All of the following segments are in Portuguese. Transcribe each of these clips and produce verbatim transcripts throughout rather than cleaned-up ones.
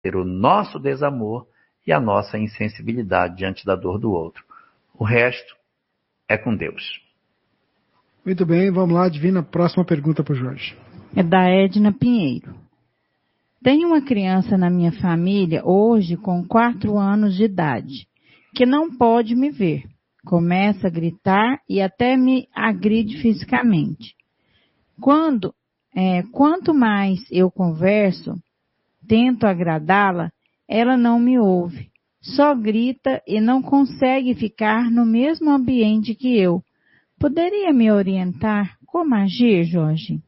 o nosso desamor e a nossa insensibilidade diante da dor do outro. O resto é com Deus. Muito bem, vamos lá, Divina, próxima pergunta para o Jorge. É da Edna Pinheiro. Tenho uma criança na minha família, hoje com quatro anos de idade, que não pode me ver. Começa a gritar e até me agride fisicamente. Quando, é, quanto mais eu converso, tento agradá-la, ela não me ouve. Só grita e não consegue ficar no mesmo ambiente que eu. Poderia me orientar como agir, Jorge?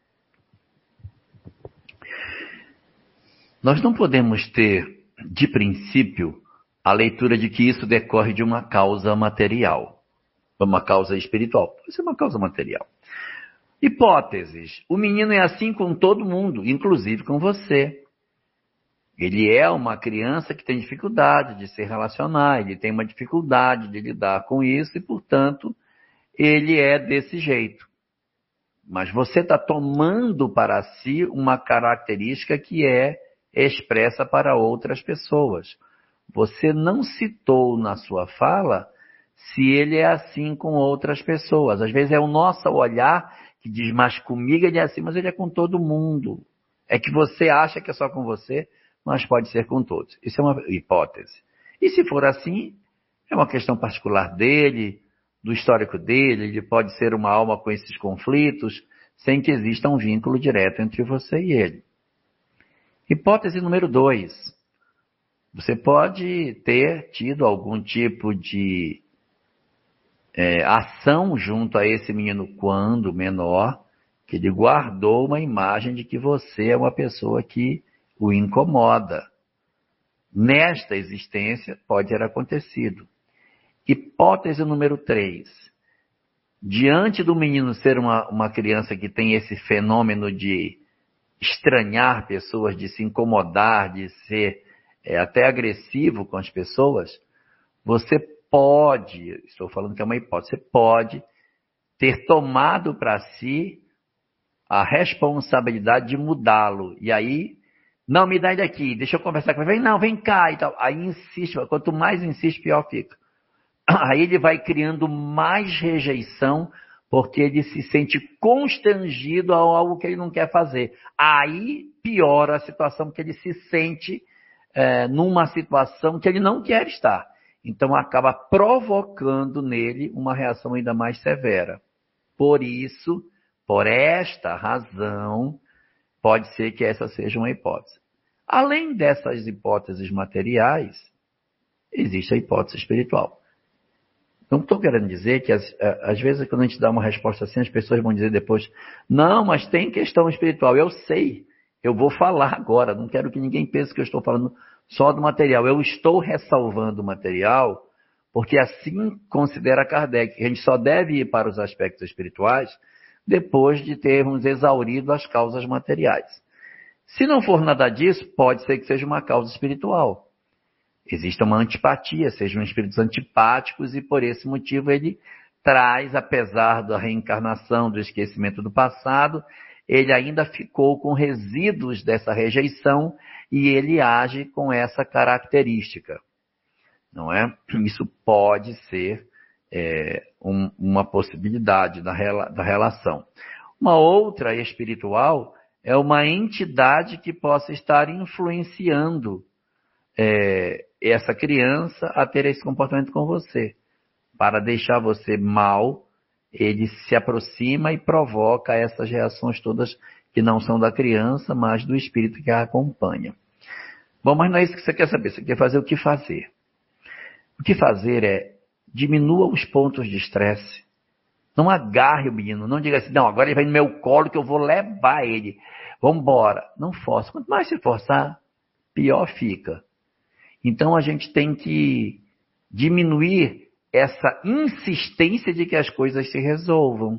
Nós não podemos ter, de princípio, a leitura de que isso decorre de uma causa material, uma causa espiritual. Pode ser uma causa material. Hipóteses. O menino é assim com todo mundo, inclusive com você. Ele é uma criança que tem dificuldade de se relacionar, ele tem uma dificuldade de lidar com isso e, portanto, ele é desse jeito. Mas você está tomando para si uma característica que é expressa para outras pessoas. Você não citou na sua fala se ele é assim com outras pessoas. Às vezes é o nosso olhar que diz, mas comigo ele é assim, mas ele é com todo mundo. É que você acha que é só com você, mas pode ser com todos. Isso é uma hipótese. E se for assim, é uma questão particular dele, do histórico dele, ele pode ser uma alma com esses conflitos, sem que exista um vínculo direto entre você e ele. Hipótese número dois. Você pode ter tido algum tipo de é, ação junto a esse menino quando menor, que ele guardou uma imagem de que você é uma pessoa que o incomoda. Nesta existência pode ter acontecido. Hipótese número três. Diante do menino ser uma, uma criança que tem esse fenômeno de estranhar pessoas, de se incomodar, de ser é, até agressivo com as pessoas, você pode, estou falando que é uma hipótese, você pode ter tomado para si a responsabilidade de mudá-lo. E aí, não, me dá ele aqui, deixa eu conversar com ele. Vem, não, vem cá e tal. Aí insiste, quanto mais insiste, pior fica. Aí ele vai criando mais rejeição, porque ele se sente constrangido a algo que ele não quer fazer. Aí piora a situação, porque ele se sente é, numa situação que ele não quer estar. Então acaba provocando nele uma reação ainda mais severa. Por isso, por esta razão, pode ser que essa seja uma hipótese. Além dessas hipóteses materiais, existe a hipótese espiritual. Não estou querendo dizer que, às, às vezes, quando a gente dá uma resposta assim, as pessoas vão dizer depois, não, mas tem questão espiritual. Eu sei, eu vou falar agora, não quero que ninguém pense que eu estou falando só do material. Eu estou ressalvando o material, porque assim considera Kardec, que a gente só deve ir para os aspectos espirituais depois de termos exaurido as causas materiais. Se não for nada disso, pode ser que seja uma causa espiritual. Existe uma antipatia, sejam espíritos antipáticos, e por esse motivo ele traz, apesar da reencarnação, do esquecimento do passado, ele ainda ficou com resíduos dessa rejeição e ele age com essa característica. Não é? Isso pode ser é, um, uma possibilidade da, rela, da relação. Uma outra espiritual é uma entidade que possa estar influenciando É, essa criança a ter esse comportamento com você. Para deixar você mal, ele se aproxima e provoca essas reações todas que não são da criança, mas do espírito que a acompanha. Bom, mas não é isso que você quer saber. Você quer fazer o que fazer. O que fazer é diminua os pontos de estresse. Não agarre o menino. Não diga assim, não, agora ele vai no meu colo que eu vou levar ele. Vamos embora. Não force. Quanto mais se forçar, pior fica. Então, a gente tem que diminuir essa insistência de que as coisas se resolvam.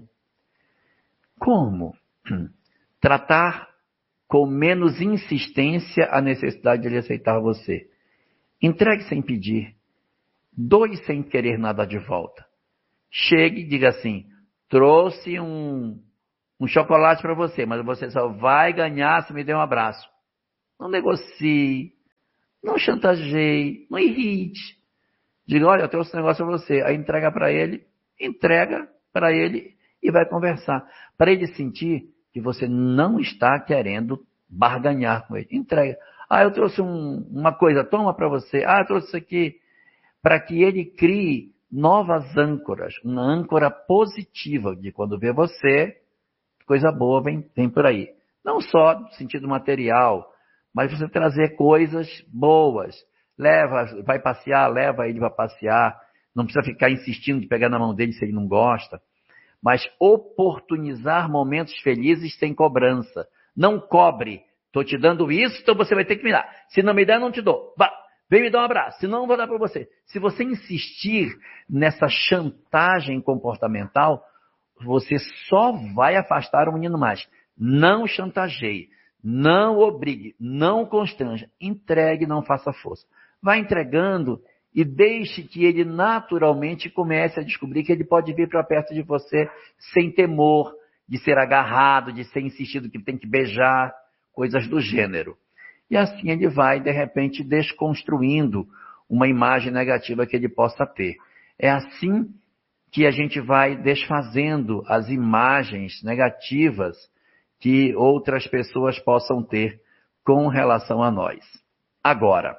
Como? Tratar com menos insistência a necessidade de ele aceitar você. Entregue sem pedir. Doe sem querer nada de volta. Chegue e diga assim, trouxe um, um chocolate para você, mas você só vai ganhar se me der um abraço. Não negocie. Não chantageie, não irrite. Diga, olha, eu trouxe um negócio para você. Aí entrega para ele, entrega para ele e vai conversar. Para ele sentir que você não está querendo barganhar com ele. Entrega. Ah, eu trouxe um, uma coisa, toma para você. Ah, eu trouxe isso aqui. Para que ele crie novas âncoras. Uma âncora positiva de quando vê você, coisa boa vem, vem por aí. Não só no sentido material, mas você trazer coisas boas. Leva, vai passear, leva ele para passear. Não precisa ficar insistindo de pegar na mão dele se ele não gosta. Mas oportunizar momentos felizes sem cobrança. Não cobre. Estou te dando isso, então você vai ter que me dar. Se não me der, não te dou. Vá, vem me dar um abraço, senão não vou dar para você. Se você insistir nessa chantagem comportamental, você só vai afastar o menino mais. Não chantageie, não obrigue, não constranja. Entregue, não faça força. Vai entregando e deixe que ele naturalmente comece a descobrir que ele pode vir para perto de você sem temor de ser agarrado, de ser insistido que tem que beijar, coisas do gênero. E assim ele vai, de repente, desconstruindo uma imagem negativa que ele possa ter. É assim que a gente vai desfazendo as imagens negativas que outras pessoas possam ter com relação a nós. Agora,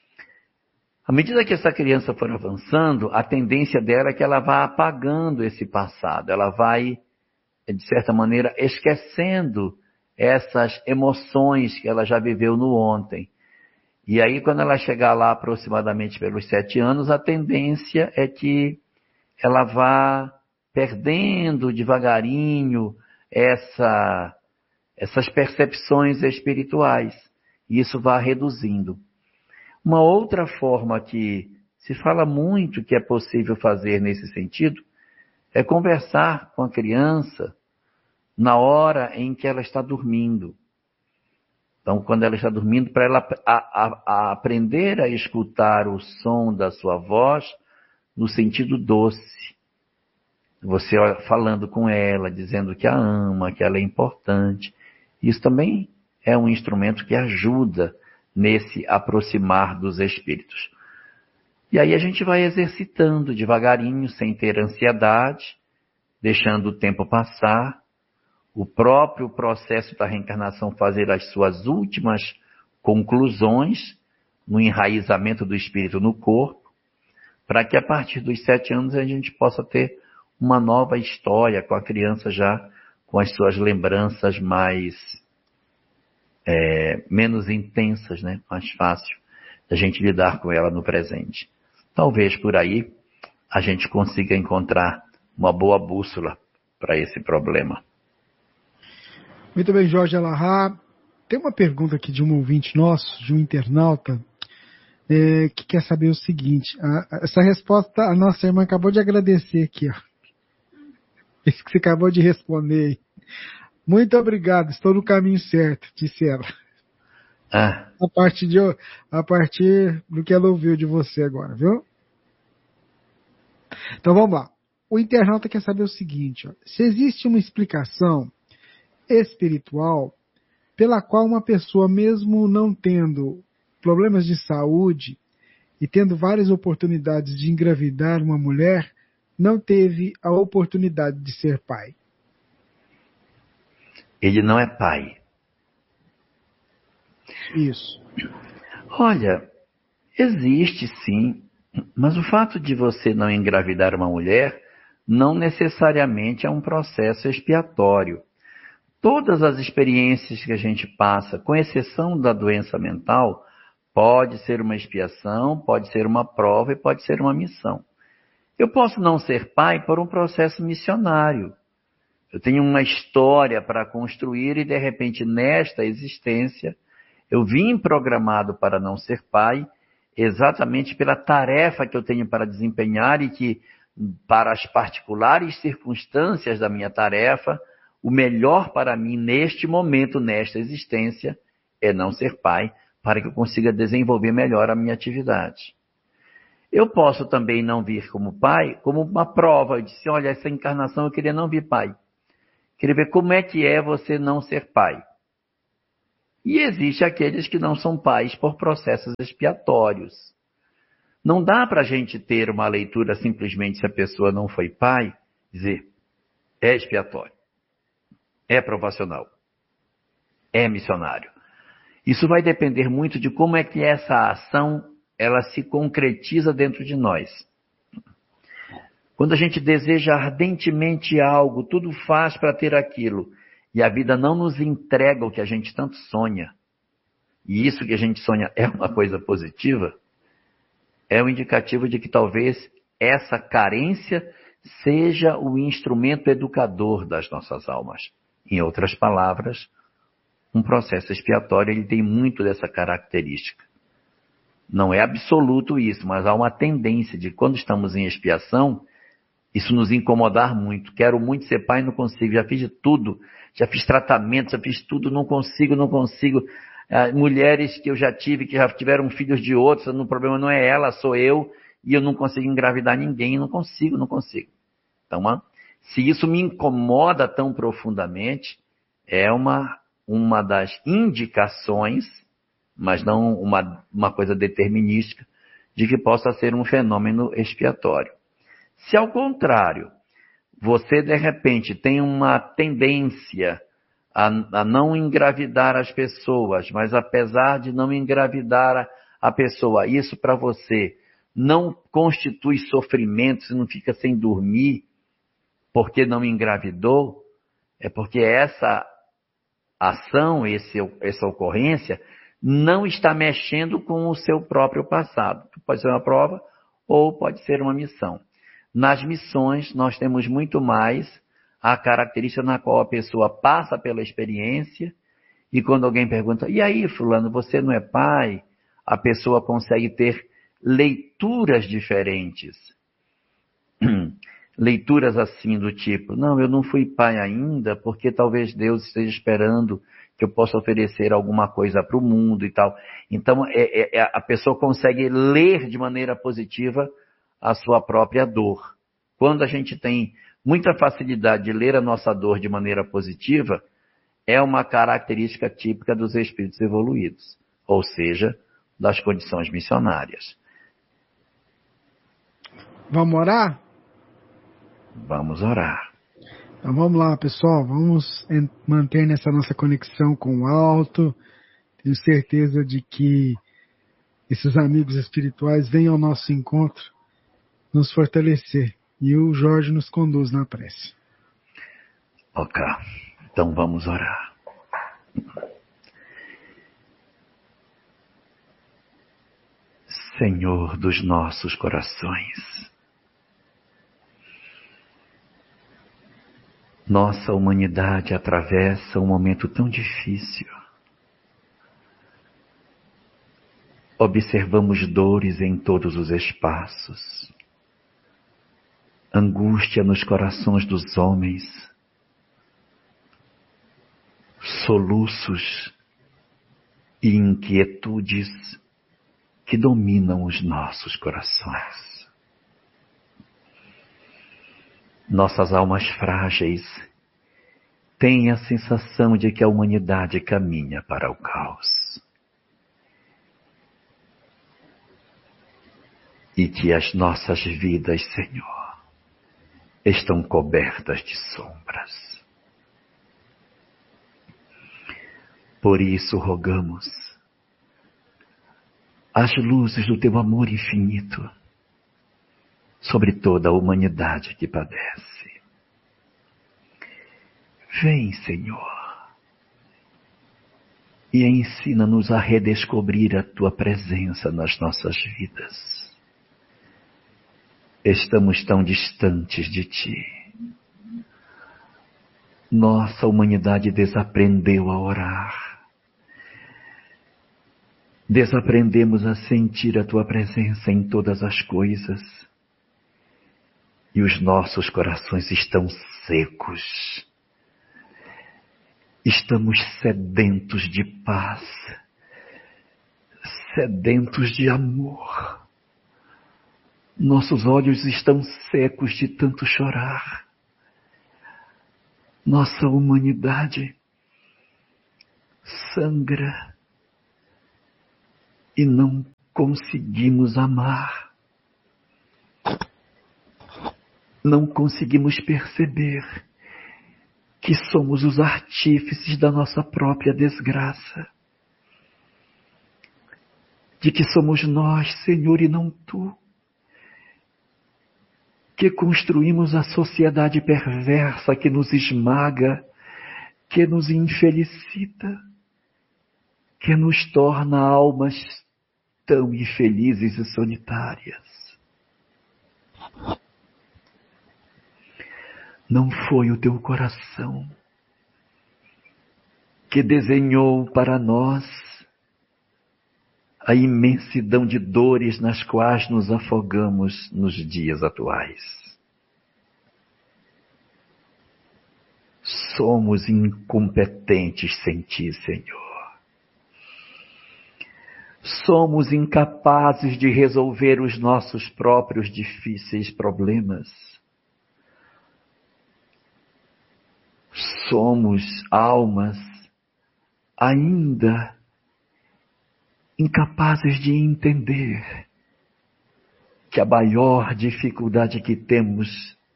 à medida que essa criança for avançando, a tendência dela é que ela vá apagando esse passado, ela vai, de certa maneira, esquecendo essas emoções que ela já viveu no ontem. E aí, quando ela chegar lá aproximadamente pelos sete anos, a tendência é que ela vá perdendo devagarinho essa, essas percepções espirituais. E isso vai reduzindo. Uma outra forma que se fala muito que é possível fazer nesse sentido é conversar com a criança na hora em que ela está dormindo. Então, quando ela está dormindo, para ela a, a, a aprender a escutar o som da sua voz no sentido doce. Você falando com ela, dizendo que a ama, que ela é importante. Isso também é um instrumento que ajuda nesse aproximar dos espíritos. E aí a gente vai exercitando devagarinho, sem ter ansiedade, deixando o tempo passar, o próprio processo da reencarnação fazer as suas últimas conclusões no enraizamento do espírito no corpo, para que a partir dos sete anos a gente possa ter uma nova história com a criança já com as suas lembranças mais É, menos intensas, né? Mais fácil da gente lidar com ela no presente. Talvez por aí a gente consiga encontrar uma boa bússola para esse problema. Muito bem, Jorge Alahá. Tem uma pergunta aqui de um ouvinte nosso, de um internauta, é, que quer saber o seguinte. A, essa resposta a nossa irmã acabou de agradecer aqui, ó. Isso que você acabou de responder aí. Muito obrigado, estou no caminho certo, disse ela. Ah. A partir, de, a partir do que ela ouviu de você agora, viu? Então vamos lá. O internauta quer saber o seguinte, ó, se existe uma explicação espiritual pela qual uma pessoa, mesmo não tendo problemas de saúde e tendo várias oportunidades de engravidar uma mulher, não teve a oportunidade de ser pai. Ele não é pai. Isso. Olha, existe sim, mas o fato de você não engravidar uma mulher não necessariamente é um processo expiatório. Todas as experiências que a gente passa, com exceção da doença mental, pode ser uma expiação, pode ser uma prova e pode ser uma missão. Eu posso não ser pai por um processo missionário. Eu tenho uma história para construir e, de repente, nesta existência, eu vim programado para não ser pai, exatamente pela tarefa que eu tenho para desempenhar e que, para as particulares circunstâncias da minha tarefa, o melhor para mim neste momento, nesta existência, é não ser pai, para que eu consiga desenvolver melhor a minha atividade. Eu posso também não vir como pai, como uma prova. Eu disse, olha, essa encarnação eu queria não vir pai. Queria ver como é que é você não ser pai. E existe aqueles que não são pais por processos expiatórios. Não dá para a gente ter uma leitura simplesmente se a pessoa não foi pai, dizer, é expiatório, é provacional, é missionário. Isso vai depender muito de como é que essa ação ela se concretiza dentro de nós. Quando a gente deseja ardentemente algo, tudo faz para ter aquilo, e a vida não nos entrega o que a gente tanto sonha, e isso que a gente sonha é uma coisa positiva, é um indicativo de que talvez essa carência seja o instrumento educador das nossas almas. Em outras palavras, um processo expiatório ele tem muito dessa característica. Não é absoluto isso, mas há uma tendência de quando estamos em expiação, isso nos incomodar muito. Quero muito ser pai, não consigo. Já fiz de tudo. Já fiz tratamento, já fiz tudo, não consigo, não consigo. Ah, mulheres que eu já tive, que já tiveram filhos de outros, o problema não é ela, sou eu, e eu não consigo engravidar ninguém, não consigo, não consigo. Então, se isso me incomoda tão profundamente, é uma, uma das indicações, mas não uma, uma coisa determinística, de que possa ser um fenômeno expiatório. Se ao contrário, você de repente tem uma tendência a, a não engravidar as pessoas, mas apesar de não engravidar a, a pessoa, isso para você não constitui sofrimento, você não fica sem dormir porque não engravidou, é porque essa ação, esse, essa ocorrência, não está mexendo com o seu próprio passado. Pode ser uma prova ou pode ser uma missão. Nas missões, nós temos muito mais a característica na qual a pessoa passa pela experiência e quando alguém pergunta, e aí, fulano, você não é pai? A pessoa consegue ter leituras diferentes. Leituras assim do tipo, não, eu não fui pai ainda porque talvez Deus esteja esperando que eu possa oferecer alguma coisa para o mundo e tal. Então, é, é, a pessoa consegue ler de maneira positiva a sua própria dor. Quando a gente tem muita facilidade de ler a nossa dor de maneira positiva, é uma característica típica dos espíritos evoluídos, ou seja, das condições missionárias. Vamos orar? Vamos orar. Então vamos lá, pessoal, vamos manter nessa nossa conexão com o alto. Tenho certeza de que esses amigos espirituais vêm ao nosso encontro nos fortalecer. E o Jorge nos conduz na prece. Ok, então vamos orar. Senhor dos nossos corações, nossa humanidade atravessa um momento tão difícil. Observamos dores em todos os espaços, angústia nos corações dos homens, soluços e inquietudes que dominam os nossos corações. Nossas almas frágeis têm a sensação de que a humanidade caminha para o caos. E que as nossas vidas, Senhor, estão cobertas de sombras. Por isso rogamos as luzes do Teu amor infinito sobre toda a humanidade que padece. Vem, Senhor, e ensina-nos a redescobrir a Tua presença nas nossas vidas. Estamos tão distantes de Ti. Nossa humanidade desaprendeu a orar. Desaprendemos a sentir a Tua presença em todas as coisas. E os nossos corações estão secos. Estamos sedentos de paz, sedentos de amor. Nossos olhos estão secos de tanto chorar. Nossa humanidade sangra e não conseguimos amar. Não conseguimos perceber que somos os artífices da nossa própria desgraça. De que somos nós, Senhor, e não Tu, que construímos a sociedade perversa que nos esmaga, que nos infelicita, que nos torna almas tão infelizes e solitárias. Não foi o Teu coração que desenhou para nós a imensidão de dores nas quais nos afogamos nos dias atuais. Somos incompetentes sem Ti, Senhor. Somos incapazes de resolver os nossos próprios difíceis problemas. Somos almas ainda incapazes de entender que a maior dificuldade que temos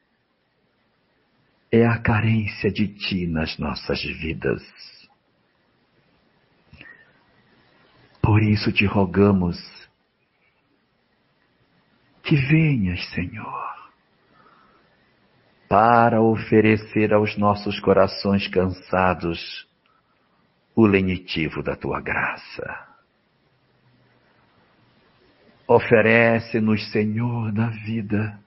é a carência de Ti nas nossas vidas. Por isso te rogamos que venhas, Senhor, para oferecer aos nossos corações cansados o lenitivo da Tua graça. Oferece-nos, Senhor, na vida,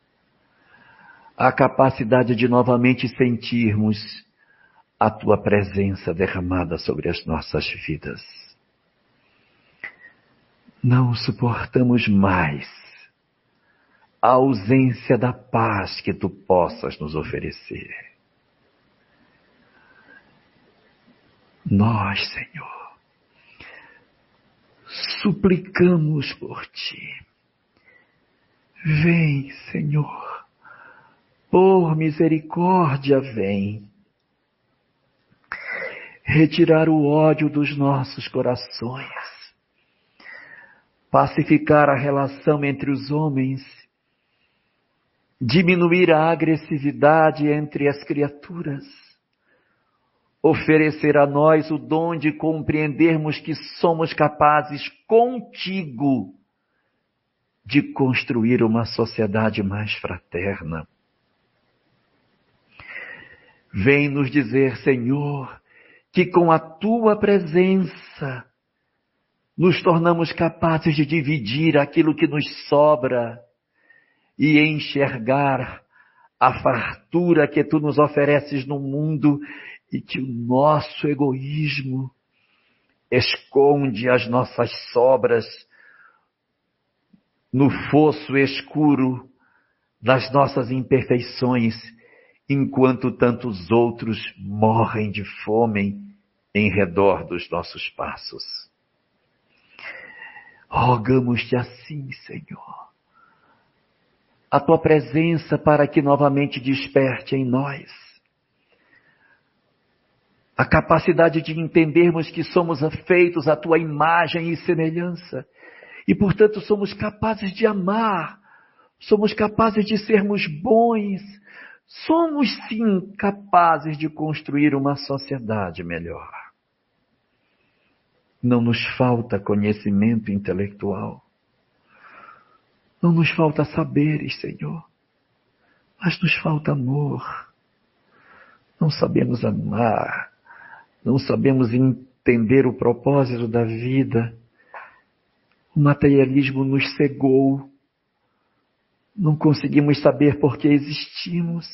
a capacidade de novamente sentirmos a Tua presença derramada sobre as nossas vidas. Não suportamos mais a ausência da paz que Tu possas nos oferecer. Nós, Senhor, suplicamos por Ti. Vem, Senhor, por misericórdia vem. Retirar o ódio dos nossos corações. Pacificar a relação entre os homens. Diminuir a agressividade entre as criaturas. Oferecer a nós o dom de compreendermos que somos capazes contigo de construir uma sociedade mais fraterna. Vem nos dizer, Senhor, que com a Tua presença nos tornamos capazes de dividir aquilo que nos sobra e enxergar a fartura que Tu nos ofereces no mundo e que o nosso egoísmo esconde as nossas sobras no fosso escuro das nossas imperfeições, enquanto tantos outros morrem de fome em redor dos nossos passos. Rogamos-Te assim, Senhor, a Tua presença para que novamente desperte em nós a capacidade de entendermos que somos feitos à Tua imagem e semelhança e, portanto, somos capazes de amar, somos capazes de sermos bons, somos sim capazes de construir uma sociedade melhor. Não nos falta conhecimento intelectual, não nos falta saberes, Senhor, mas nos falta amor. Não sabemos amar, não sabemos entender o propósito da vida. O materialismo nos cegou. Não conseguimos saber por que existimos.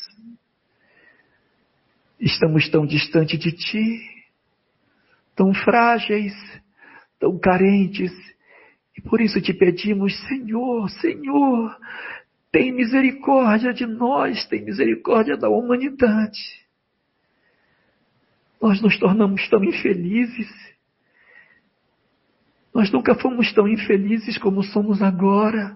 Estamos tão distantes de Ti, tão frágeis, tão carentes. E por isso Te pedimos, Senhor, Senhor, tem misericórdia de nós, tem misericórdia da humanidade. Nós nos tornamos tão infelizes. Nós nunca fomos tão infelizes como somos agora.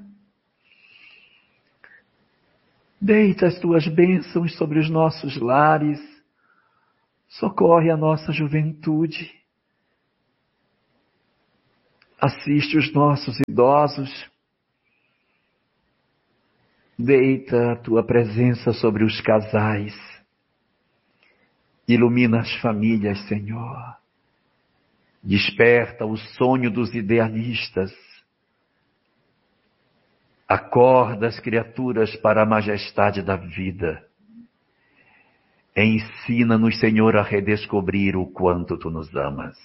Deita as Tuas bênçãos sobre os nossos lares. Socorre a nossa juventude. assiste os nossos idosos. Deita a tua presença sobre os casais. Ilumina as famílias, Senhor. Desperta o sonho dos idealistas. Acorda as criaturas para a majestade da vida. Ensina-nos, Senhor, a redescobrir o quanto Tu nos amas.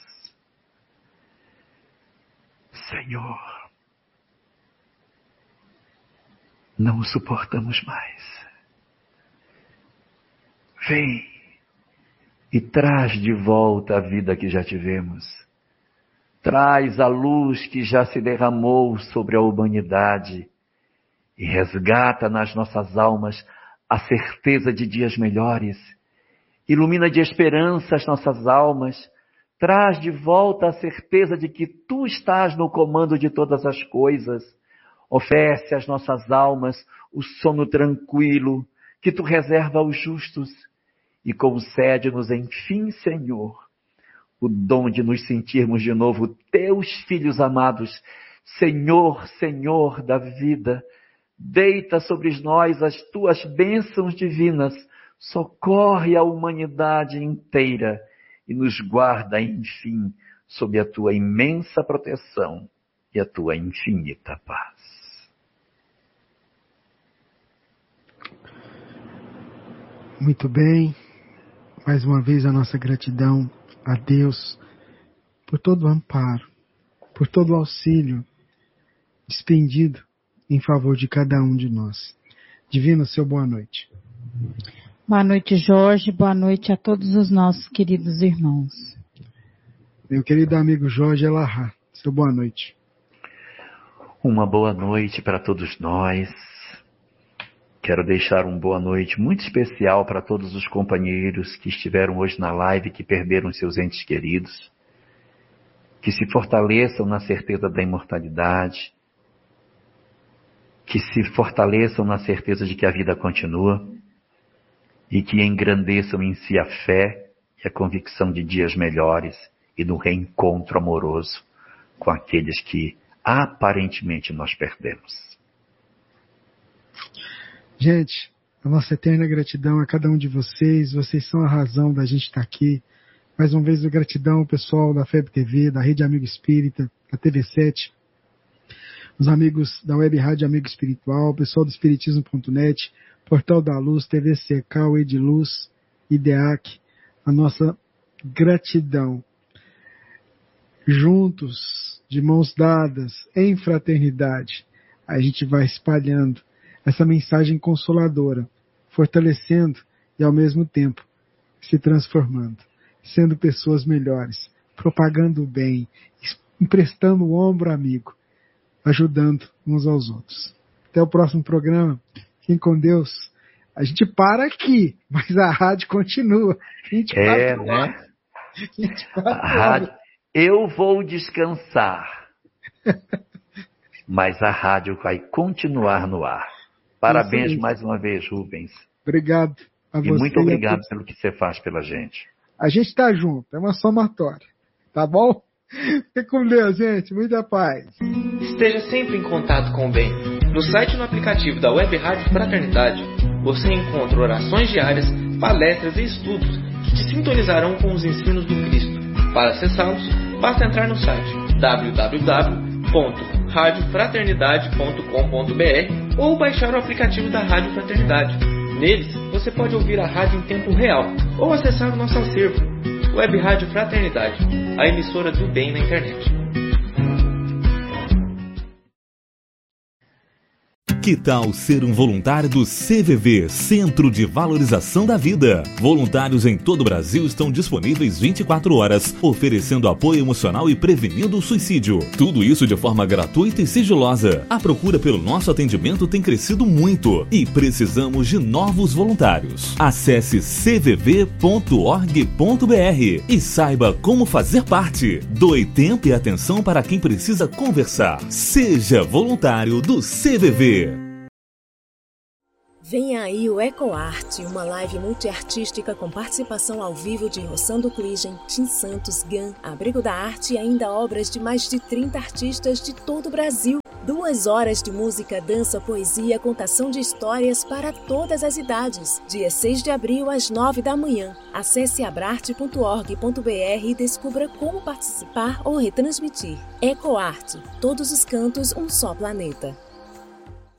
Senhor, não o suportamos mais. Vem e traz de volta a vida que já tivemos. Traz a luz que já se derramou sobre a humanidade e resgata nas nossas almas a certeza de dias melhores. Ilumina de esperança as nossas almas. Traz de volta a certeza de que Tu estás no comando de todas as coisas. Oferece às nossas almas o sono tranquilo que Tu reserva aos justos. E concede-nos, enfim, Senhor, o dom de nos sentirmos de novo Teus filhos amados. Senhor, Senhor da vida, deita sobre nós as Tuas bênçãos divinas, socorre a humanidade inteira e nos guarda, enfim, sob a Tua imensa proteção e a Tua infinita paz. Muito bem. Mais uma vez a nossa gratidão a Deus por todo o amparo, por todo o auxílio despendido em favor de cada um de nós. Divino, seu boa noite. Boa noite, Jorge. Boa noite a todos os nossos queridos irmãos. Meu querido amigo Jorge Elahá, seu boa noite. Uma boa noite para todos nós. Quero deixar uma boa noite muito especial para todos os companheiros que estiveram hoje na live e que perderam seus entes queridos. Que se fortaleçam na certeza da imortalidade. Que se fortaleçam na certeza de que a vida continua. E que engrandeçam em si a fé e a convicção de dias melhores e do reencontro amoroso com aqueles que aparentemente nós perdemos. Gente, a nossa eterna gratidão a cada um de vocês. Vocês são a razão da gente estar aqui. Mais uma vez, gratidão ao pessoal da F E B T V, da Rede Amigo Espírita, da T V sete, os amigos da Web Rádio Amigo Espiritual, o pessoal do Espiritismo ponto net, Portal da Luz, T V C K, o Ediluz, IDEAC. A nossa gratidão. Juntos, de mãos dadas, em fraternidade, a gente vai espalhando essa mensagem consoladora, fortalecendo e ao mesmo tempo se transformando, sendo pessoas melhores, propagando o bem, emprestando o ombro amigo, ajudando uns aos outros. Até o próximo programa. Fiquem com Deus. A gente para aqui, mas a rádio continua. vinte e quatro é, horas. né? vinte e quatro a rádio, horas. Eu vou descansar, mas a rádio vai continuar no ar. Parabéns mais uma vez, Rubens. Obrigado a você. E muito obrigado pelo que você faz pela gente. A gente está junto, é uma somatória. Tá bom? Fique com Deus, gente. Muita paz. Esteja sempre em contato com o bem. No site e no aplicativo da Web Rádio Fraternidade, você encontra orações diárias, palestras e estudos que te sintonizarão com os ensinos do Cristo. Para acessá-los, basta entrar no site w w w ponto rádio fraternidade ponto com ponto b r ou baixar o aplicativo da Rádio Fraternidade. Neles, você pode ouvir a rádio em tempo real ou acessar o nosso acervo, Web Rádio Fraternidade, a emissora do bem na internet. Que tal ser um voluntário do C V V, Centro de Valorização da Vida? Voluntários em todo o Brasil estão disponíveis vinte e quatro horas, oferecendo apoio emocional e prevenindo o suicídio. Tudo isso de forma gratuita e sigilosa. A procura pelo nosso atendimento tem crescido muito e precisamos de novos voluntários. Acesse c v v ponto org ponto b r e saiba como fazer parte. Doe tempo e atenção para quem precisa conversar. Seja voluntário do C V V. Venha aí o EcoArte, uma live multiartística com participação ao vivo de Rossando Cligem, Tim Santos, Gan, Abrigo da Arte e ainda obras de mais de trinta artistas de todo o Brasil. Duas horas de música, dança, poesia, contação de histórias para todas as idades. Dia seis de abril, às nove da manhã. Acesse abrarte ponto org ponto br e descubra como participar ou retransmitir. EcoArte. Todos os cantos, um só planeta.